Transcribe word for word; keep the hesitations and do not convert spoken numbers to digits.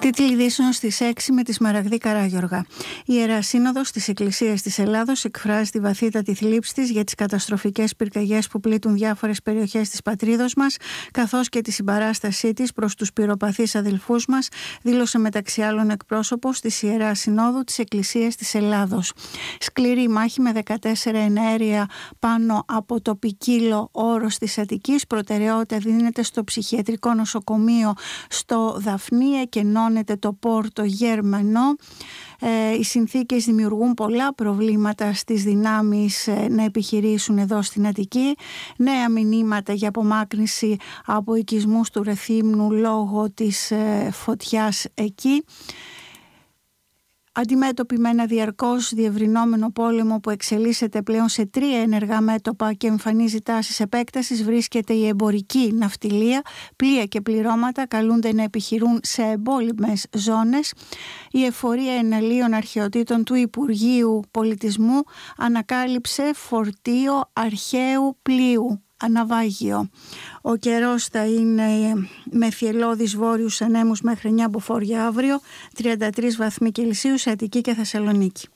Τίτλοι ειδήσεων στις έξι με τη Σμαραγδή Καράγιοργα. Η Ιερά Σύνοδος της Εκκλησίας της Ελλάδος εκφράζει τη βαθύτατη θλίψη της για τις καταστροφικές πυρκαγιές που πλήττουν διάφορες περιοχές της πατρίδος μας, καθώς και τη συμπαράστασή της προς τους πυροπαθείς αδελφούς μας, δήλωσε μεταξύ άλλων εκπρόσωπος της Ιεράς Συνόδου της Εκκλησίας της Ελλάδος. Σκληρή μάχη με δεκατέσσερα εναέρια πάνω από το ποικίλο όρος της Αττικής. Προτεραιότητα δίνεται στο ψυχιατρικό νοσοκομείο στο Δαφνί, εκενώνεται το Πόρτο Γερμανό. Ε, οι συνθήκες δημιουργούν πολλά προβλήματα στις δυνάμεις ε, να επιχειρήσουν εδώ στην Αττική. Νέα μηνύματα για απομάκρυνση από οικισμούς του Ρεθύμνου λόγω της ε, φωτιάς εκεί. Αντιμέτωποι με ένα διαρκώς διευρυνόμενο πόλεμο που εξελίσσεται πλέον σε τρία ενεργά μέτωπα και εμφανίζει τάσεις επέκτασης, βρίσκεται η εμπορική ναυτιλία. Πλοία και πληρώματα καλούνται να επιχειρούν σε εμπόλεμες ζώνες. Η εφορία εναλίων αρχαιοτήτων του Υπουργείου Πολιτισμού ανακάλυψε φορτίο αρχαίου πλοίου. Αναβάγιο. Ο καιρός θα είναι με θυελλώδεις βόρειους ανέμους μέχρι εννιά μποφόρ για αύριο, τριάντα τρεις βαθμοί Κελσίου σε Αττική και Θεσσαλονίκη.